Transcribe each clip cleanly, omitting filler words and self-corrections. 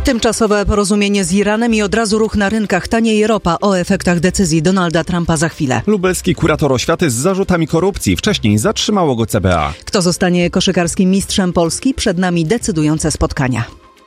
Tymczasowe porozumienie z Iranem i od razu ruch na rynkach. Taniej ropa. O efektach decyzji Donalda Trumpa za chwilę. Lubelski kurator oświaty z zarzutami korupcji. Wcześniej zatrzymało go CBA. Kto zostanie koszykarskim mistrzem Polski? Przed nami decydujące spotkania.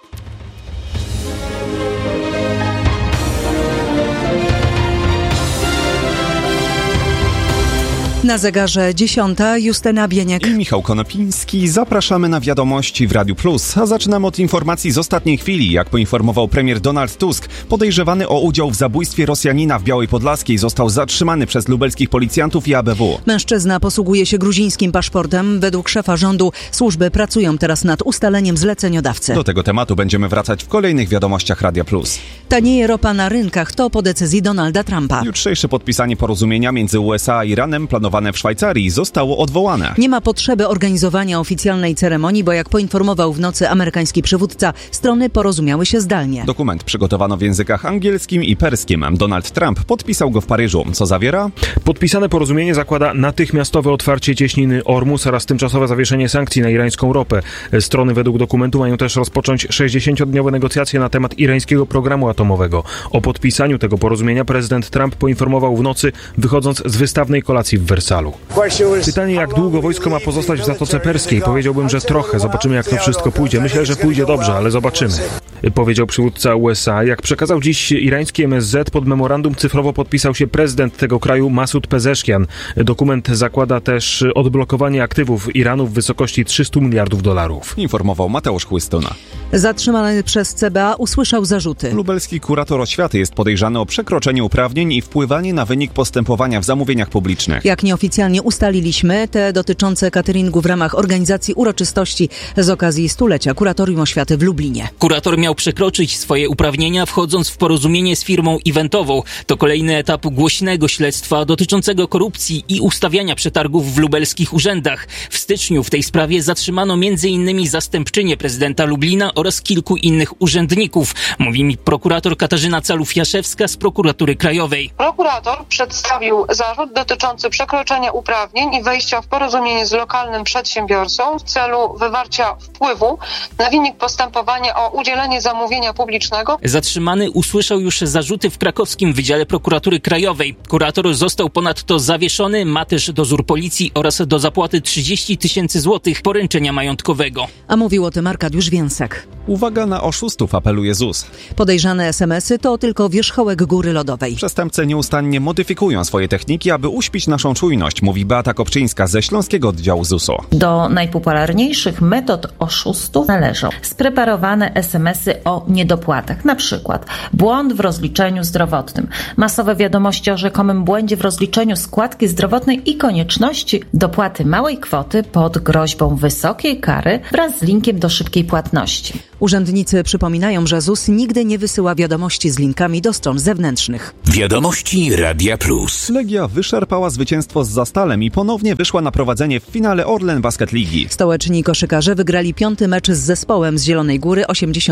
Na zegarze 10. Justyna Bieniek i Michał Konopiński. Zapraszamy na Wiadomości w Radiu Plus. A zaczynamy od informacji z ostatniej chwili. Jak poinformował premier Donald Tusk, podejrzewany o udział w zabójstwie Rosjanina w Białej Podlaskiej został zatrzymany przez lubelskich policjantów i ABW. Mężczyzna posługuje się gruzińskim paszportem. Według szefa rządu służby pracują teraz nad ustaleniem zleceniodawcy. Do tego tematu będziemy wracać w kolejnych Wiadomościach Radia Plus. Tanieje ropa na rynkach. To po decyzji Donalda Trumpa. Jutrzejsze podpisanie porozumienia między USA a Iranem planowane w Szwajcarii zostało odwołane. Nie ma potrzeby organizowania oficjalnej ceremonii, bo jak poinformował w nocy amerykański przywódca, strony porozumiały się zdalnie. Dokument przygotowano w językach angielskim i perskim. Donald Trump podpisał go w Paryżu. Co zawiera? Podpisane porozumienie zakłada natychmiastowe otwarcie cieśniny Ormus oraz tymczasowe zawieszenie sankcji na irańską ropę. Strony według dokumentu mają też rozpocząć 60-dniowe negocjacje na temat irańskiego programu atomowego. O podpisaniu tego porozumienia prezydent Trump poinformował w nocy, wychodząc z wystawnej kolacji w Wersalu. Pytanie, jak długo wojsko ma pozostać w Zatoce Perskiej? Powiedziałbym, że trochę. Zobaczymy, jak to wszystko pójdzie. Myślę, że pójdzie dobrze, ale zobaczymy. Powiedział przywódca USA. Jak przekazał dziś irański MSZ, pod memorandum cyfrowo podpisał się prezydent tego kraju Masud Pezeshkian. Dokument zakłada też odblokowanie aktywów Iranu w wysokości $300 miliardów. Informował Mateusz Chłystuna. Zatrzymany przez CBA usłyszał zarzuty. Lubelski kurator oświaty jest podejrzany o przekroczenie uprawnień i wpływanie na wynik postępowania w zamówieniach publicznych. Jak nieoficjalnie ustaliliśmy, te dotyczące cateringu w ramach organizacji uroczystości z okazji stulecia Kuratorium Oświaty w Lublinie. Kurator miał przekroczyć swoje uprawnienia, wchodząc w porozumienie z firmą eventową. To kolejny etap głośnego śledztwa dotyczącego korupcji i ustawiania przetargów w lubelskich urzędach. W styczniu w tej sprawie zatrzymano m.in. zastępczynię prezydenta Lublina oraz kilku innych urzędników. Mówi mi prokurator Katarzyna Calów-Jaszewska z Prokuratury Krajowej. Prokurator przedstawił zarzut dotyczący przekroczenia uprawnień i wejścia w porozumienie z lokalnym przedsiębiorcą w celu wywarcia wpływu na wynik postępowania o udzielenie zamówienia publicznego. Zatrzymany usłyszał już zarzuty w krakowskim Wydziale Prokuratury Krajowej. Kurator został ponadto zawieszony, ma też dozór policji oraz do zapłaty 30 000 złotych poręczenia majątkowego. A mówił o tym Arkadiusz Więsek. Uwaga na oszustów, apeluje ZUS. Podejrzane SMS-y to tylko wierzchołek góry lodowej. Przestępcy nieustannie modyfikują swoje techniki, aby uśpić naszą czujność, mówi Beata Kopczyńska ze Śląskiego Oddziału ZUS-u. Do najpopularniejszych metod oszustów należą spreparowane SMS-y o niedopłatach, na przykład błąd w rozliczeniu zdrowotnym, masowe wiadomości o rzekomym błędzie w rozliczeniu składki zdrowotnej i konieczności dopłaty małej kwoty pod groźbą wysokiej kary wraz z linkiem do szybkiej płatności. Urzędnicy przypominają, że ZUS nigdy nie wysyła wiadomości z linkami do stron zewnętrznych. Wiadomości Radia Plus. Legia wyszarpała zwycięstwo z Zastalem i ponownie wyszła na prowadzenie w finale Orlen Basket Ligi. Stołeczni koszykarze wygrali 5. mecz z zespołem z Zielonej Góry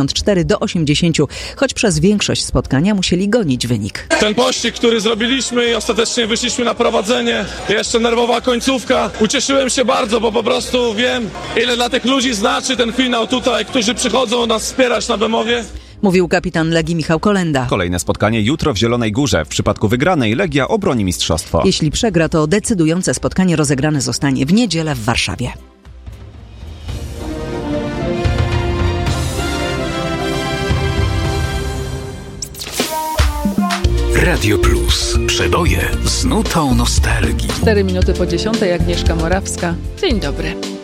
84-80, choć przez większość spotkania musieli gonić wynik. Ten pościg, który zrobiliśmy i ostatecznie wyszliśmy na prowadzenie, jeszcze nerwowa końcówka. Ucieszyłem się bardzo, bo po prostu wiem, ile dla tych ludzi znaczy ten finał tutaj, którzy przychodzą nas wspierać na Bemowie. Mówił kapitan Legii Michał Kolenda. Kolejne spotkanie jutro w Zielonej Górze. W przypadku wygranej Legia obroni mistrzostwo. Jeśli przegra, to decydujące spotkanie rozegrane zostanie w niedzielę w Warszawie. Radio Plus. Przeboje z nutą nostalgii. 4 minuty po 10:00, Agnieszka Morawska. Dzień dobry.